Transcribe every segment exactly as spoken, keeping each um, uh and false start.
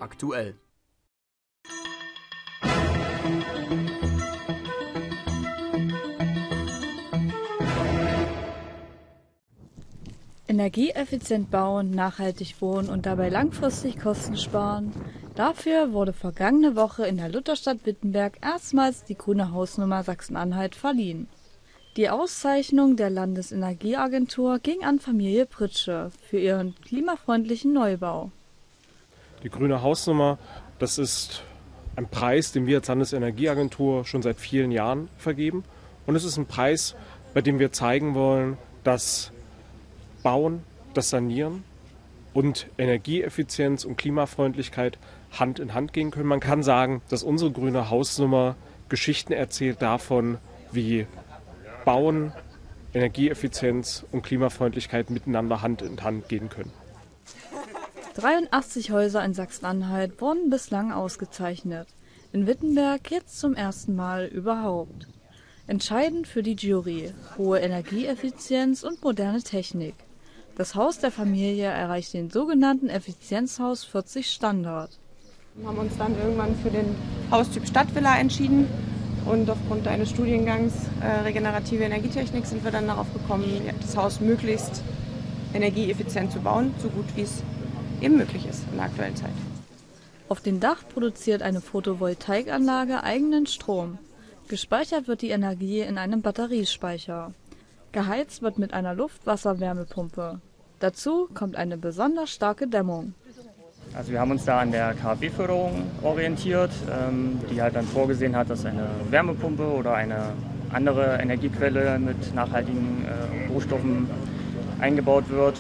aktuell. Energieeffizient bauen, nachhaltig wohnen und dabei langfristig Kosten sparen. Dafür wurde vergangene Woche in der Lutherstadt Wittenberg erstmals die Grüne Hausnummer Sachsen-Anhalt verliehen. Die Auszeichnung der Landesenergieagentur ging an Familie Pritsche für ihren klimafreundlichen Neubau. Die Grüne Hausnummer, das ist ein Preis, den wir als Landesenergieagentur schon seit vielen Jahren vergeben. Und es ist ein Preis, bei dem wir zeigen wollen, dass Bauen, das Sanieren und Energieeffizienz und Klimafreundlichkeit Hand in Hand gehen können. Man kann sagen, dass unsere Grüne Hausnummer Geschichten erzählt davon, wie Bauen, Energieeffizienz und Klimafreundlichkeit miteinander Hand in Hand gehen können. dreiundachtzig Häuser in Sachsen-Anhalt wurden bislang ausgezeichnet. In Wittenberg jetzt zum ersten Mal überhaupt. Entscheidend für die Jury: hohe Energieeffizienz und moderne Technik. Das Haus der Familie erreicht den sogenannten Effizienzhaus vierzig Standard. Wir haben uns dann irgendwann für den Haustyp Stadtvilla entschieden und aufgrund eines Studiengangs äh, regenerative Energietechnik sind wir dann darauf gekommen, das Haus möglichst energieeffizient zu bauen, so gut wie es eben möglich ist in der aktuellen Zeit. Auf dem Dach produziert eine Photovoltaikanlage eigenen Strom. Gespeichert wird die Energie in einem Batteriespeicher. Geheizt wird mit einer Luft-Wasser-Wärmepumpe. Dazu kommt eine besonders starke Dämmung. Also wir haben uns da an der K fW-Förderung orientiert, ähm, die halt dann vorgesehen hat, dass eine Wärmepumpe oder eine andere Energiequelle mit nachhaltigen äh, Rohstoffen eingebaut wird.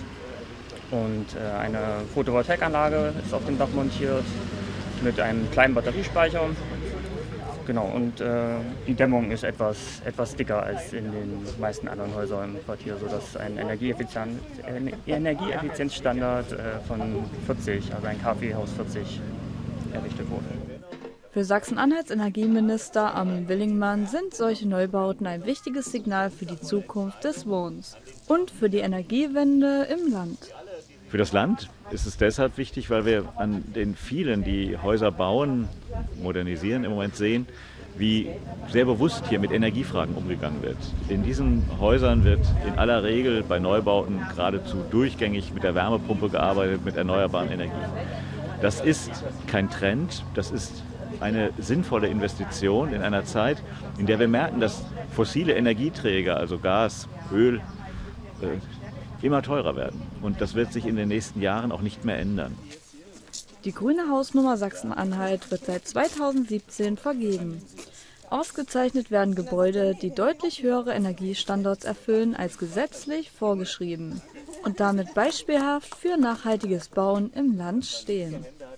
Und äh, eine Photovoltaikanlage ist auf dem Dach montiert mit einem kleinen Batteriespeicher. Genau, und äh, die Dämmung ist etwas, etwas dicker als in den meisten anderen Häusern im Quartier, sodass ein Energieeffizienz, Energieeffizienzstandard äh, von vierzig, also ein K fW-Haus vierzig, errichtet wurde. Für Sachsen-Anhalts Energieminister Armin Willingmann sind solche Neubauten ein wichtiges Signal für die Zukunft des Wohnens und für die Energiewende im Land. Für das Land ist es deshalb wichtig, weil wir an den vielen, die Häuser bauen, modernisieren, im Moment sehen, wie sehr bewusst hier mit Energiefragen umgegangen wird. In diesen Häusern wird in aller Regel bei Neubauten geradezu durchgängig mit der Wärmepumpe gearbeitet, mit erneuerbaren Energien. Das ist kein Trend, das ist eine sinnvolle Investition in einer Zeit, in der wir merken, dass fossile Energieträger, also Gas, Öl, äh, immer teurer werden. Und das wird sich in den nächsten Jahren auch nicht mehr ändern. Die Grüne Hausnummer Sachsen-Anhalt wird seit zweitausendsiebzehn vergeben. Ausgezeichnet werden Gebäude, die deutlich höhere Energiestandards erfüllen als gesetzlich vorgeschrieben und damit beispielhaft für nachhaltiges Bauen im Land stehen.